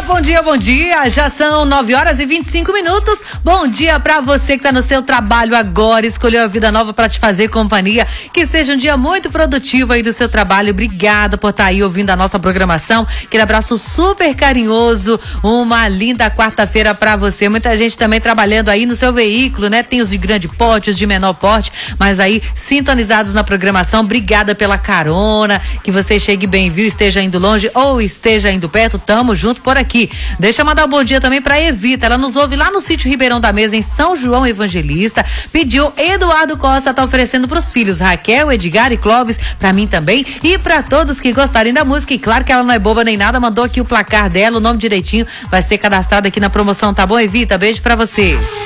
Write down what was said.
bom dia, bom dia. Já são 9h25. Bom dia pra você que tá no seu trabalho agora, escolheu a Vida Nova pra te fazer companhia. Que seja um dia muito produtivo aí do seu trabalho. Obrigada por estar aí ouvindo a nossa programação. Aquele abraço super carinhoso. Uma linda quarta-feira pra você. Muita gente também trabalhando aí no seu veículo, né? Tem os de grande porte, os de menor porte, mas aí sintonizados na programação. Obrigada pela carona. Que você chegue bem, viu? Esteja indo longe ou esteja indo perto. Tamo junto por aqui. Deixa eu mandar um bom dia também pra Evita. Ela nos ouve lá no sítio Ribeirão da Mesa, em São João Evangelista. Pediu Eduardo Costa, tá oferecendo pros filhos Raquel, Edgar e Clóvis, pra mim também e pra todos que gostarem da música. E claro que ela não é boba nem nada, mandou aqui o placar dela, o nome direitinho, vai ser cadastrado aqui na promoção, tá bom, Evita? Beijo pra você.